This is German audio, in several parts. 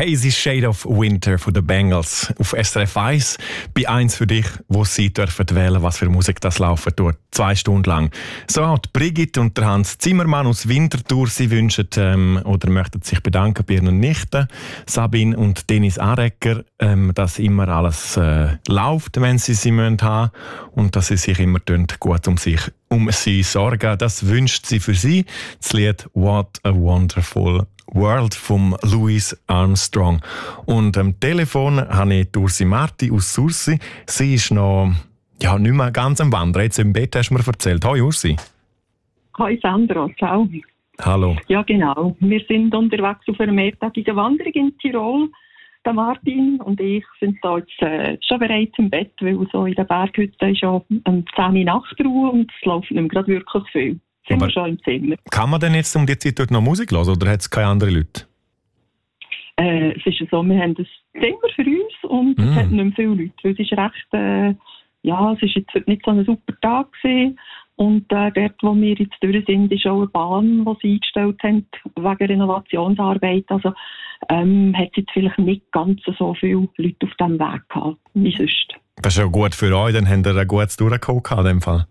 Hazy Shade of Winter von den Bengals auf SRF 1. Bei 1 für dich, wo Sie dürfen wählen, was für Musik das laufen tut. 2 Stunden lang. So hat Brigitte und der Hans Zimmermann aus Winterthur, sie wünschen oder möchten sich bedanken bei ihren Nichten, Sabine und Dennis Arecker, dass immer alles läuft, wenn sie haben müssen, und dass sie sich immer gut um sie sorgen. Das wünscht sie für sie. Das Lied «What a Wonderful World» von Louis Armstrong. Und am Telefon habe ich Ursi Marti aus Sursi. Sie ist noch nicht mehr ganz am Wandern. Jetzt im Bett hast du mir erzählt. Hoi Ursi. Hoi Sandra, ciao. Hallo. Ja genau, wir sind unterwegs auf einer mehrtägigen Wanderung in Tirol. Der Martin und ich sind da jetzt schon bereits im Bett, weil so in der Berghütte ist schon 10 Uhr Nachtruhe und es läuft nicht mehr gerade wirklich viel. Sind wir schon im Zimmer. Kann man denn jetzt um die Zeit dort noch Musik hören oder hat es keine anderen Leute? Es ist so, wir haben ein Zimmer für uns und es hat nicht mehr viele Leute. Weil es ist recht, es ist jetzt nicht so ein super Tag gewesen. Und dort, wo wir jetzt durch sind, ist auch eine Bahn, die sie eingestellt haben, wegen Renovationsarbeit. Also hat es jetzt vielleicht nicht ganz so viele Leute auf diesem Weg gehabt, wie sonst. Das ist ja gut für euch, dann habt ihr ein gutes Durchgeholt in dem Fall.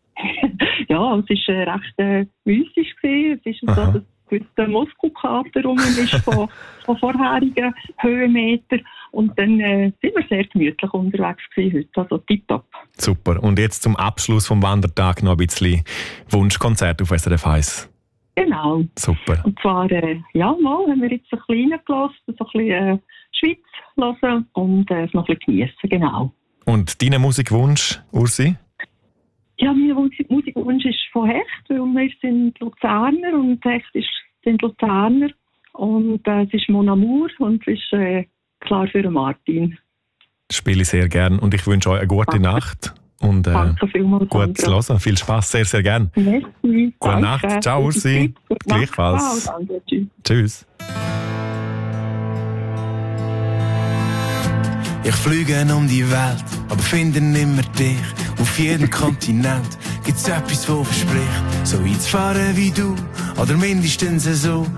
Ja, es war recht mystisch gewesen. Es ist so, dass der Muskelkater rum ist von vorherigen Höhenmetern. Und dann sind wir sehr gemütlich unterwegs gewesen heute, also tipptopp. Super. Und jetzt zum Abschluss vom Wandertag noch ein bisschen Wunschkonzert auf SRF 1. Genau. Super. Und zwar, haben wir jetzt ein bisschen reingelassen, so ein bisschen Schweiz hören und es noch ein bisschen geniessen, genau. Und dein Musikwunsch, Ursi? Ja, mein Musikwunsch ist von Hecht, weil wir sind Luzerner und Hecht sind Luzerner. Und es ist Mon Amour und es ist klar für den Martin. Das spiele ich sehr gern und ich wünsche euch eine gute Nacht. Und danke vielmals, gut zu hören. Viel Spass, sehr, sehr gern. Merci. Gute Nacht. Ciao, Ursi. Gleichfalls. Ciao, danke. Tschüss. Ich fliege um die Welt, aber finde nimmer dich. Auf jedem Kontinent gibt's etwas, wo verspricht, so einzufahren wie du, oder mindestens so.